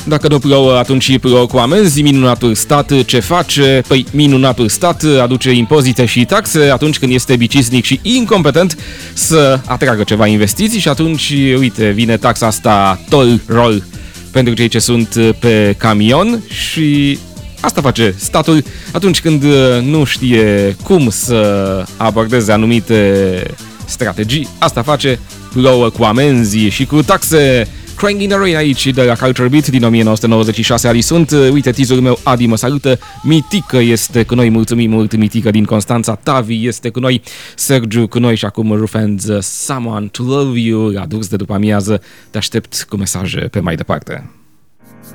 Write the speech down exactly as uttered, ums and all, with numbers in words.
Dacă nu plouă, atunci plouă cu amenzi. Minunatul stat ce face? Păi minunatul stat aduce impozite și taxe atunci când este bicisnic și incompetent să atragă ceva investiții și atunci, uite, vine taxa asta toll roll pentru cei ce sunt pe camion și asta face statul atunci când nu știe cum să abordeze anumite strategii. Asta face, plouă cu amenzi și cu taxe. Crying in the Rain aici de la Culture Beat din nouăsprezece nouăzeci și șase. Ali sunt, uite, teaserul meu, Adi mă salută, Mitică este cu noi, mulțumim mult, Mitică din Constanța, Tavi este cu noi, Sergiu cu noi și acum Rufenz, Someone to Love You, la Durs de după amiază, te aștept cu mesaje pe mai departe.